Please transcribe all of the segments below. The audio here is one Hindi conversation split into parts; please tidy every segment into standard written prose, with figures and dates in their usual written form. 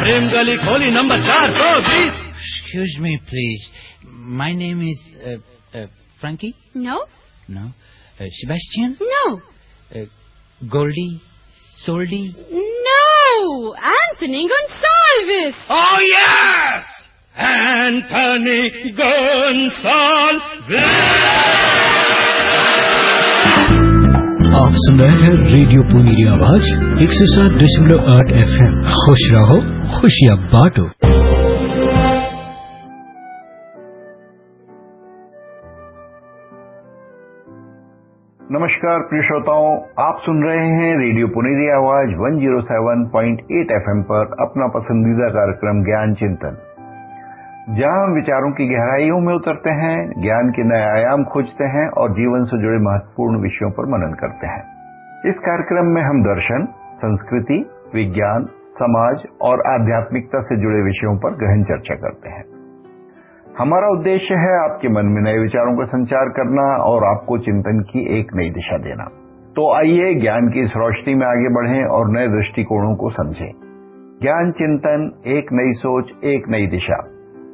प्रेम गली खोली number 420। Excuse me, please. My name is Frankie? No. No. Sebastian? No. Goldie? Soldy? No. Anthony Gonsalves. Oh, yes! Anthony Gonsalves! आप सुन रहे हैं रेडियो पुनीरी आवाज 107.8 FM। खुश रहो, खुशियां बांटो। नमस्कार प्रिय श्रोताओं, आप सुन रहे हैं रेडियो पुनीरी आवाज 107.8 FM पर अपना पसंदीदा कार्यक्रम ज्ञान चिंतन, जहां हम विचारों की गहराइयों में उतरते हैं, ज्ञान के नए आयाम खोजते हैं और जीवन से जुड़े महत्वपूर्ण विषयों पर मनन करते हैं। इस कार्यक्रम में हम दर्शन, संस्कृति, विज्ञान, समाज और आध्यात्मिकता से जुड़े विषयों पर गहन चर्चा करते हैं। हमारा उद्देश्य है आपके मन में नए विचारों का संचार करना और आपको चिंतन की एक नई दिशा देना। तो आइए ज्ञान की इस रोशनी में आगे बढ़ें और नए दृष्टिकोणों को समझें। ज्ञान चिंतन, एक नई सोच, एक नई दिशा।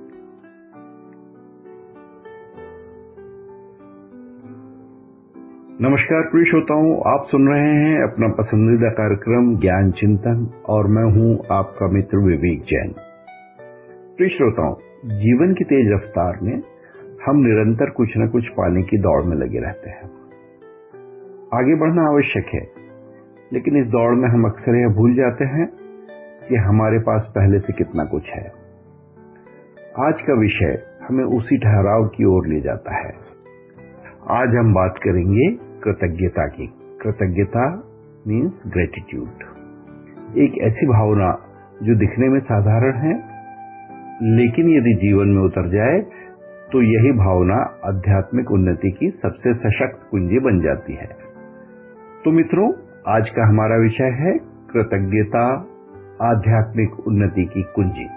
नमस्कार प्रिय श्रोताओं, आप सुन रहे हैं अपना पसंदीदा कार्यक्रम ज्ञान चिंतन और मैं हूं आपका मित्र विवेक जैन। प्रिय श्रोताओं, जीवन की तेज रफ्तार में हम निरंतर कुछ न कुछ पाने की दौड़ में लगे रहते हैं। आगे बढ़ना आवश्यक है, लेकिन इस दौड़ में हम अक्सर यह भूल जाते हैं कि हमारे पास पहले से कितना कुछ है। आज का विषय हमें उसी ठहराव की ओर ले जाता है। आज हम बात करेंगे कृतज्ञता की। कृतज्ञता मीन्स ग्रेटिट्यूड, एक ऐसी भावना जो दिखने में साधारण है, लेकिन यदि जीवन में उतर जाए तो यही भावना आध्यात्मिक उन्नति की सबसे सशक्त कुंजी बन जाती है। तो मित्रों, आज का हमारा विषय है कृतज्ञता, आध्यात्मिक उन्नति की कुंजी।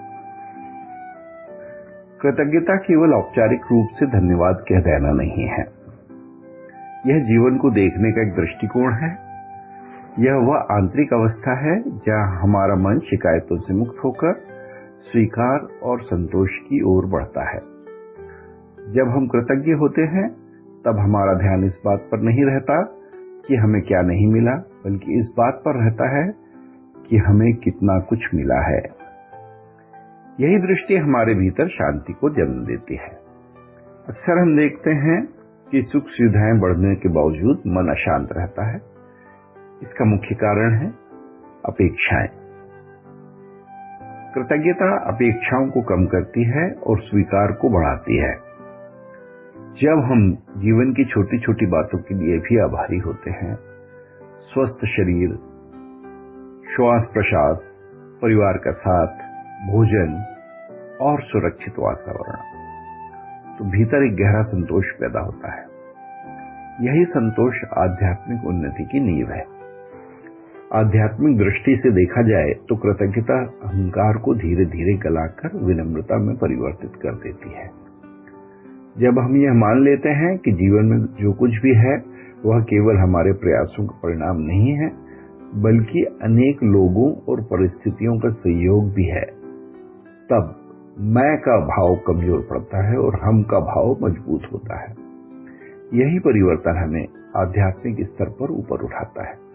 कृतज्ञता केवल औपचारिक रूप से धन्यवाद कह देना नहीं है, यह जीवन को देखने का एक दृष्टिकोण है। यह वह आंतरिक अवस्था है जहां हमारा मन शिकायतों से मुक्त होकर स्वीकार और संतोष की ओर बढ़ता है। जब हम कृतज्ञ होते हैं, तब हमारा ध्यान इस बात पर नहीं रहता कि हमें क्या नहीं मिला, बल्कि इस बात पर रहता है कि हमें कितना कुछ मिला है। यही दृष्टि हमारे भीतर शांति को जन्म देती है। अक्सर हम देखते हैं कि सुख सुविधाएं बढ़ने के बावजूद मन अशांत रहता है। इसका मुख्य कारण है अपेक्षाएं। कृतज्ञता अपेक्षाओं को कम करती है और स्वीकार को बढ़ाती है। जब हम जीवन की छोटी छोटी बातों के लिए भी आभारी होते हैं, स्वस्थ शरीर, श्वास प्रश्वास, परिवार का साथ, भोजन और सुरक्षित वातावरण, तो भीतर एक गहरा संतोष पैदा होता है। यही संतोष आध्यात्मिक उन्नति की नींव है। आध्यात्मिक दृष्टि से देखा जाए तो कृतज्ञता अहंकार को धीरे धीरे गलाकर विनम्रता में परिवर्तित कर देती है। जब हम यह मान लेते हैं कि जीवन में जो कुछ भी है वह केवल हमारे प्रयासों का परिणाम नहीं है, बल्कि अनेक लोगों और परिस्थितियों का सहयोग भी है, तब मैं का भाव कमजोर पड़ता है और हम का भाव मजबूत होता है। यही परिवर्तन हमें आध्यात्मिक स्तर पर ऊपर उठाता है।